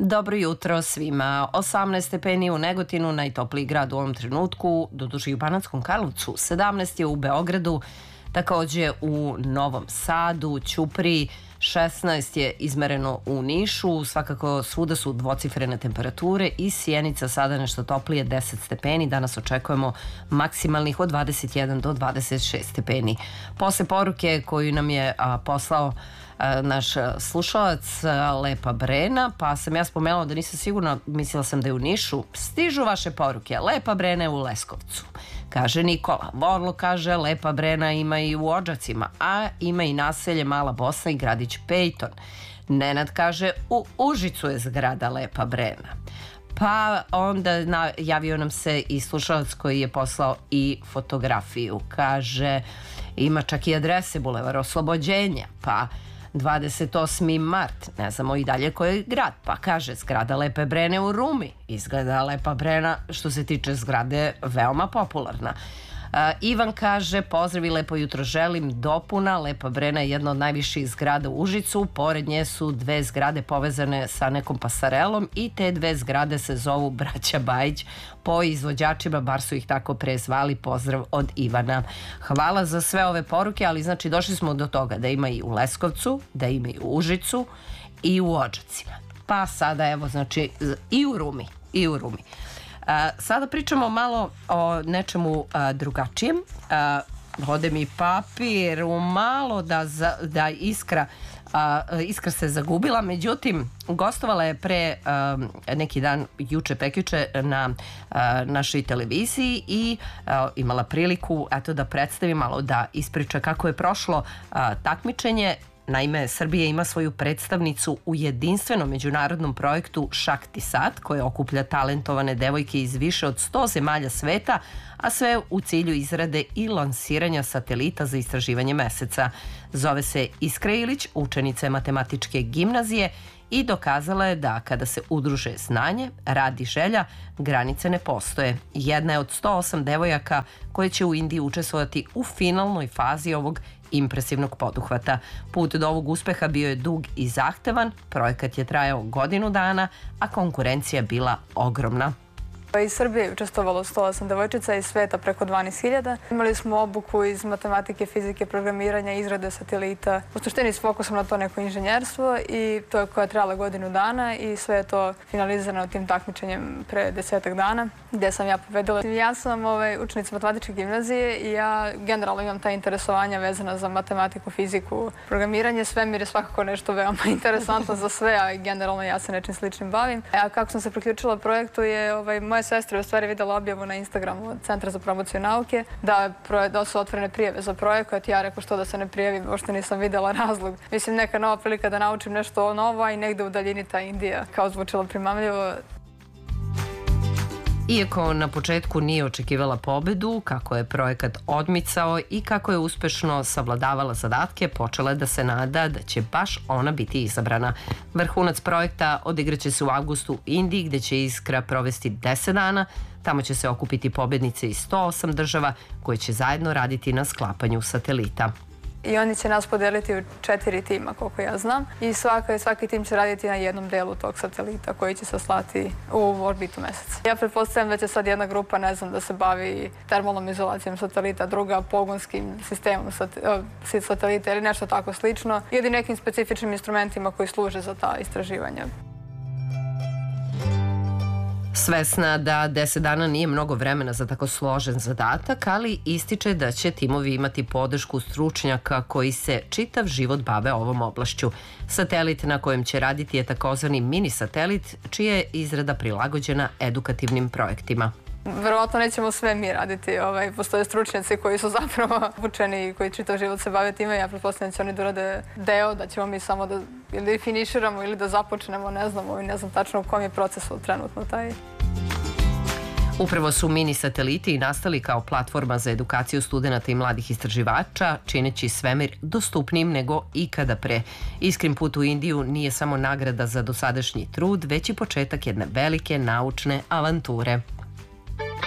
Dobro jutro svima. 18 stepeni u Negotinu, najtopliji grad u ovom trenutku, doduše i u Banatskom Karlovcu. 17 je u Beogradu, takođe u Novom Sadu, Ćupriji. 16 je izmereno u Nišu, svakako svuda su dvocifrene temperature i Sjenica sada nešto toplije 10 stepeni. Danas očekujemo maksimalnih od 21 do 26 stepeni. Posle poruke koju nam je poslao naš slušalac Lepa Brena, pa sam ja spomenula da nisam sigurna, mislila sam da je u Nišu. Stižu vaše poruke, Lepa Brena je u Leskovcu, kaže Nikola. Vorlo kaže Lepa Brena ima i u Odžacima, a ima i naselje Mala Bosna i gradić Pejton. Nenad kaže u Užicu je zgrada Lepa Brena. Pa onda javio nam se i slušalac koji je poslao i fotografiju. Kaže ima čak i adrese, Bulevar Oslobođenja, pa 28. mart, ne znamo i dalje koji je grad, pa kaže zgrada Lepe Brene u Rumi. Izgleda Lepa Brena što se tiče zgrade veoma popularna. Ivan kaže pozdrav i lepo jutro želim, dopuna, Lepa Brena je jedna od najviših zgrada u Užicu, pored nje su dve zgrade povezane sa nekom pasarelom i te dve zgrade se zovu Braća Bajić po izvođačima, bar su ih tako pre zvali. Pozdrav od Ivana. Hvala za sve ove poruke, ali znači došli smo do toga da ima i u Leskovcu, da ima i u Užicu i u Odžacima. Pa sada evo znači i u Rumi. Sada pričamo malo o nečemu drugačijem. Ode mi papir malo da iskra se zagubila, međutim gostovala je pre neki dan, prekjuče na našoj televiziji i imala priliku da predstavi malo, da ispriča kako je prošlo takmičenje. Naime, Srbija ima svoju predstavnicu u jedinstvenom međunarodnom projektu Šakti Sat, koje okuplja talentovane devojke iz više od 100 zemalja sveta, a sve u cilju izrade i lansiranja satelita za istraživanje meseca. Zove se Iskra Ilić, učenica je matematičke gimnazije i dokazala je da kada se udruže znanje, rad i želja, granice ne postoje. Jedna je od 108 devojaka koje će u Indiji učestvovati u finalnoj fazi ovog impresivnog poduhvata. Put do ovog uspeha bio je dug i zahtevan, projekat je trajao godinu dana, a konkurencija bila ogromna. Iz Srbije je učestvovalo 108 devojčica, iz sveta preko 12.000. Imali smo obuku iz matematike, fizike, programiranja, izrade satelita. U suštini s fokusom na to neko inženjerstvo i to je koja je trajala godinu dana i sve je to finalizirano tim takmičenjem pre 10 dana gde sam ja pobedila. Ja sam učenica matematičke gimnazije i ja generalno imam ta interesovanja vezana za matematiku, fiziku, programiranje. Svemir je svakako nešto veoma interesantno za sve, a generalno ja se nečim sličnim bavim. A kako sam se priključila projektu je moja sestra je u stvari videla objavu na Instagramu od Centra za promociju nauke da su otvorene prijave za projekat. Ja rekao što da se ne prijavim, uopšte nisam videla razlog. Mislim, neka nova prilika da naučim nešto novo, a i negde u daljini ta Indija kao zvučila primamljivo. Iako na početku nije očekivala pobedu, kako je projekat odmicao i kako je uspešno savladavala zadatke, počela je da se nada da će baš ona biti izabrana. Vrhunac projekta odigraće se u avgustu u Indiji, gde će Iskra provesti 10 dana. Tamo će se okupiti pobednice iz 108 država koje će zajedno raditi na sklapanju satelita. I oni će nas podeliti u 4 tima, koliko ja znam. I svaki tim će raditi na jednom delu tog satelita koji će se slati u orbitu meseca. Ja pretpostavljam da će sad jedna grupa, ne znam, da se bavi termalnom izolacijom satelita, druga pogonskim sistemom satelita ili nešto tako slično. Ili nekim specifičnim instrumentima koji služe za ta istraživanja. Svesna da 10 dana nije mnogo vremena za tako složen zadatak, ali ističe da će timovi imati podršku stručnjaka koji se čitav život bave ovom oblašću. Satelit na kojem će raditi je takozvani mini satelit, čija je izrada prilagođena edukativnim projektima. Verovatno nećemo sve mi raditi. Postoje stručnjaci koji su zapravo obučeni i koji čitav život se bave time. Ja pretpostavljam da će oni da urade deo, da ćemo mi samo da ili finiširamo ili da započnemo, ne znam tačno u kom je procesu trenutno taj. Upravo su mini sateliti nastali kao platforma za edukaciju studenta i mladih istraživača, čineći svemir dostupnijim nego ikada pre. Iskrin put u Indiju nije samo nagrada za dosadašnji trud, već i početak jedne velike naučne avanture.